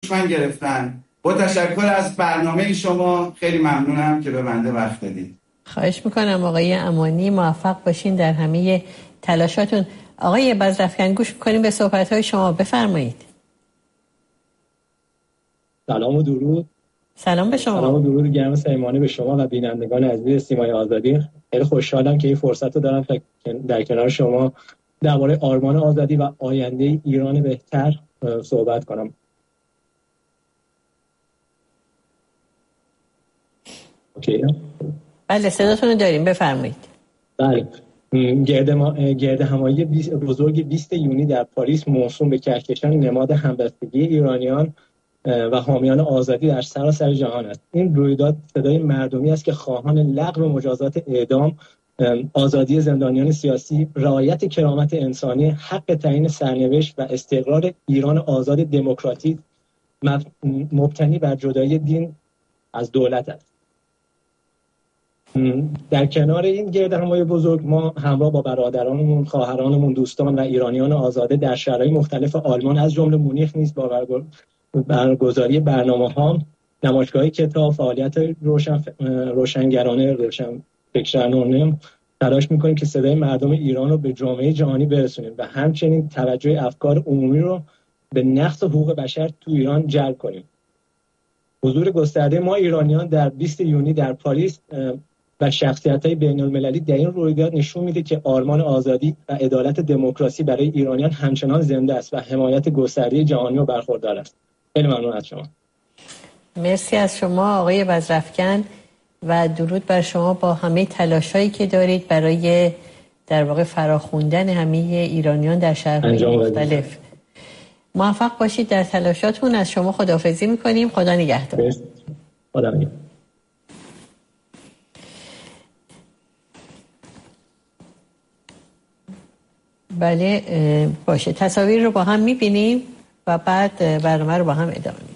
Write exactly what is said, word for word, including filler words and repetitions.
من گرفتن. با تشکر از برنامه شما خیلی ممنونم که به بنده وقت دادید. خواهش میکنم آقای امانی، موفق باشین در همه تلاشاتون. آقای بزرفکن گوش میکنیم به صحبت‌های شما، بفرمایید. سلام و درود. سلام به شما. سلام و درود گرم صمیمانه به شما و بینندگان عزیز سیمای آزادی. خیلی خوشحالم که این فرصت رو دارم تا در کنار شما درباره آرمان آزادی و آینده ایران بهتر صحبت کنم. اوکی. بله صداتون رو داریم، بفرمایید. بله. گرد, ما... گرد همایی بزرگ بیست یونی در پاریس موسوم به کهکشان نماد همبستگی ایرانیان و حامیان آزادی در سراسر جهان است. این رویداد صدای مردمی است که خواهان لغو مجازات اعدام، آزادی زندانیان سیاسی، رعایت کرامت انسانی، حق تعیین سرنوشت و استقرار ایران آزاد دموکراتیک مبتنی بر جدایی دین از دولت است. در کنار این گرد همایی بزرگ ما همراه با برادرانمون، خواهرانمون، دوستان و ایرانیان آزاده در شهرهای مختلف آلمان از جمله مونیخ نیز با برگزاری برنامه‌ها، نمایشگاه کتاب، فعالیت روشن روشنگرانه، روشن فکرانه تلاش می‌کنیم که صدای مردم ایران رو به جامعه جهانی برسونیم و همچنین توجه افکار عمومی رو به نقض حقوق بشر تو ایران جلب کنیم. حضور گسترده ما ایرانیان در بیست یونی در پاریس و شخصیت‌های بین‌المللی در این رویداد نشون میده که آرمان آزادی و عدالت دموکراسی برای ایرانیان همچنان زنده است و حمایت گسترده جهانی رو برخوردار است. خیلی ممنون از شما. مرسی از شما آقای بزرفکن و درود بر شما با همه تلاشایی که دارید برای در واقع فراخوندن همه ایرانیان در شهرهای مختلف. موفق باشید در تلاشاتون. از شما خداحافظی می‌کنیم. خدا نگهدار. خدا نگهدار. بله باشه، تصاویر رو با هم می‌بینیم و بعد برنامه رو با هم ادامه میدیم.